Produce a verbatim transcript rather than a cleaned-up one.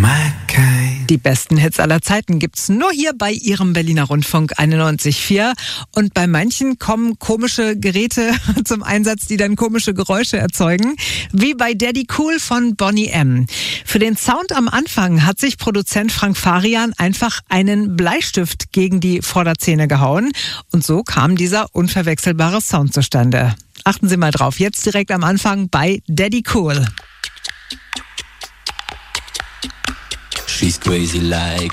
my kind. Die besten Hits aller Zeiten gibt's nur hier bei Ihrem Berliner Rundfunk einundneunzig Komma vier. Und bei manchen kommen komische Geräte zum Einsatz, die dann komische Geräusche erzeugen. Wie bei Daddy Cool von Boney M. Für den Sound am Anfang hat sich Produzent Frank Farian einfach einen Bleistift gegen die Vorderzähne gehauen. Und so kam dieser unverwechselbare Sound zustande. Achten Sie mal drauf, jetzt direkt am Anfang bei Daddy Cool. She's crazy like